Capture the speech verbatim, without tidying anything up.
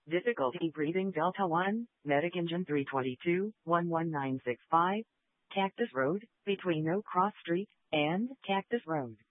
Difficulty breathing Delta one, Medic Engine three twenty-two, one one nine six five, Cactus Road, between No Cross Street and Cactus Road.